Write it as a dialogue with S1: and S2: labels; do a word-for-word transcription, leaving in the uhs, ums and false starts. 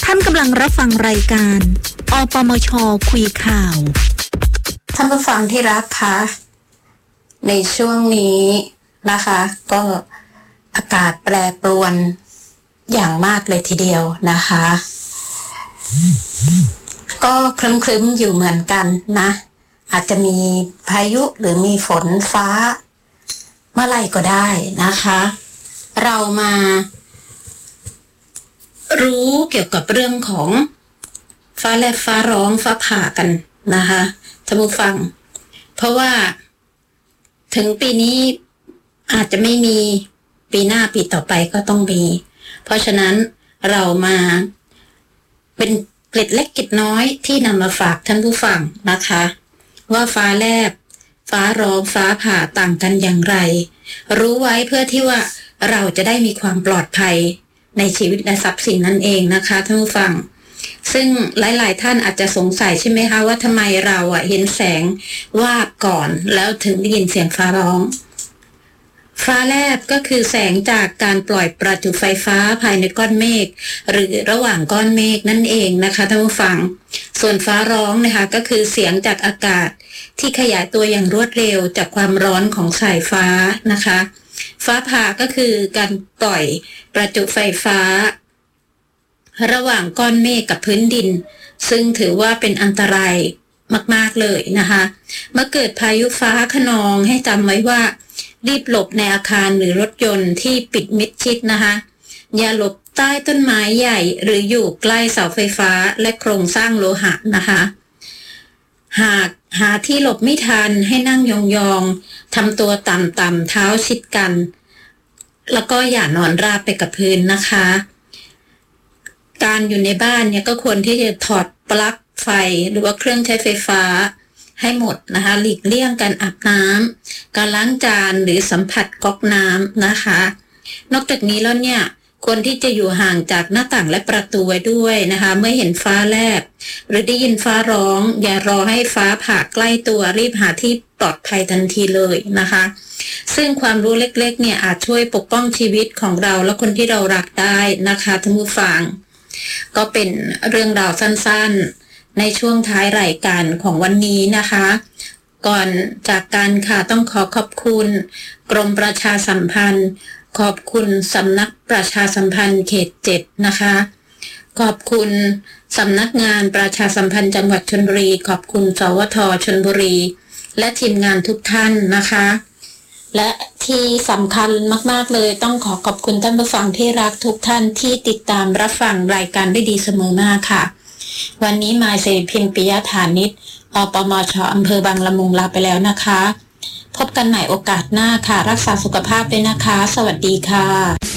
S1: ท่านกำลังรับฟังรายการอปมช.คุยข่าว
S2: ท่านผู้ฟังที่รักคะในช่วงนี้นะคะก็อากาศแปรปรวนอย่างมากเลยทีเดียวนะคะก็ครึ้มๆอยู่เหมือนกันนะอาจจะมีพายุหรือมีฝนฟ้าเมื่อไหร่ก็ได้นะคะเรามารู้เกี่ยวกับเรื่องของฟ้าแลบฟ้าร้องฟ้าผ่ากันนะคะท่านผู้ฟังเพราะว่าถึงปีนี้อาจจะไม่มีปีหน้าปีต่อไปก็ต้องมีเพราะฉะนั้นเรามาเป็นเกล็ดเล็กเกล็ดน้อยที่นำมาฝากท่านผู้ฟังนะคะว่าฟ้าแลบฟ้าร้องฟ้าผ่าต่างกันอย่างไรรู้ไว้เพื่อที่ว่าเราจะได้มีความปลอดภัยในชีวิตและทรัพย์สินนั่นเองนะคะท่านผู้ฟังซึ่งหลายๆท่านอาจจะสงสัยใช่ไหมคะว่าทำไมเราอ่ะเห็นแสงวาบก่อนแล้วถึงได้ยินเสียงฟ้าร้องฟ้าแลบก็คือแสงจากการปล่อยประจุไฟฟ้าภายในก้อนเมฆหรือระหว่างก้อนเมฆนั่นเองนะคะท่านผู้ฟังส่วนฟ้าร้องนะคะก็คือเสียงจากอากาศที่ขยายตัวอย่างรวดเร็วจากความร้อนของสายฟ้านะคะฟ้าผ่าก็คือการปล่อยประจุไฟฟ้าระหว่างก้อนเมฆกับพื้นดินซึ่งถือว่าเป็นอันตรายมากๆเลยนะคะเมื่อเกิดพายุฟ้าคะนองให้จำไว้ว่ารีบหลบในอาคารหรือรถยนต์ที่ปิดมิดชิดนะคะอย่าหลบใต้ต้นไม้ใหญ่หรืออยู่ใกล้เสาไฟฟ้าและโครงสร้างโลหะนะคะหากหาที่หลบไม่ทันให้นั่งยองๆทำตัวต่ำๆเท้าชิดกันแล้วก็อย่านอนราบไปกับพื้นนะคะการอยู่ในบ้านเนี่ยก็ควรที่จะถอดปลั๊กไฟหรือว่าเครื่องใช้ไฟฟ้าให้หมดนะคะหลีกเลี่ยงการอาบน้ำการล้างจานหรือสัมผัสก๊อกน้ำนะคะนอกจากนี้แล้วเนี่ยควรที่จะอยู่ห่างจากหน้าต่างและประตูไว้ด้วยนะคะเมื่อเห็นฟ้าแลบหรือได้ยินฟ้าร้องอย่ารอให้ฟ้าผ่าใกล้ตัวรีบหาที่ปลอดภัยทันทีเลยนะคะซึ่งความรู้เล็กๆเนี่ยอาจช่วยปกป้องชีวิตของเราและคนที่เรารักได้นะคะท่านผู้ฟังก็เป็นเรื่องราวสั้นๆในช่วงท้ายรายการของวันนี้นะคะก่อนจากกันค่ะต้องขอขอบคุณกรมประชาสัมพันธ์ขอบคุณสำนักประชาสัมพันธ์เขตเจ็ดนะคะขอบคุณสำนักงานประชาสัมพันธ์จังหวัดชลบุรีขอบคุณสวทชลบุรีและทีมงานทุกท่านนะคะและที่สำคัญมากๆเลยต้องขอขอบคุณท่านผู้ฟังที่รักทุกท่านที่ติดตามรับฟังรายการได้ดีเสมอมาค่ะวันนี้มายเสรีพิมพ์ปิยฐานิชอปมช.อำเภอบางละมุงลาไปแล้วนะคะพบกันใหม่โอกาสหน้าค่ะรักษาสุขภาพด้วยนะคะสวัสดีค่ะ